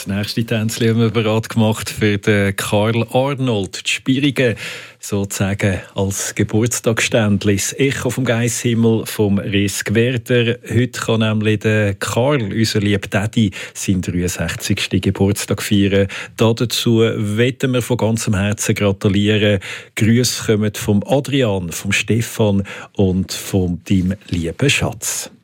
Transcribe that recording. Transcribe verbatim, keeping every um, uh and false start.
nächste Tänzchen haben wir bereit gemacht für den Karl Arnold. Die Spirigen sozusagen als Geburtstagsständchen. Das Echo vom Geisshimmel vom Risk Werder. Heute kann nämlich der Karl, unser lieber Daddy, seinen dreiundsechzigsten Geburtstag feiern. Dazu wollen wir von ganzem Herzen gratulieren. Grüße kommen vom Adrian, vom Stefan und von deinem lieben Schatz.